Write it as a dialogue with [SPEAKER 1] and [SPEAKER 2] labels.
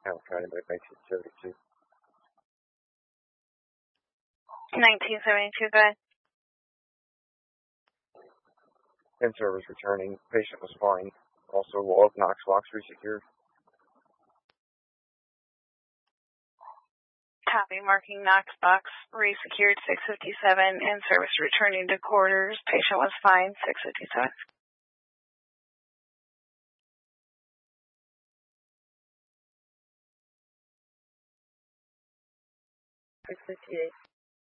[SPEAKER 1] Count County, but it makes it 32.
[SPEAKER 2] 1972, go ahead.
[SPEAKER 1] In-service returning. Patient was fine. Also, wall of Knox locks resecured.
[SPEAKER 2] Copy, marking Knox box resecured 657. In-service returning to quarters. Patient was fine, 657.
[SPEAKER 3] 658.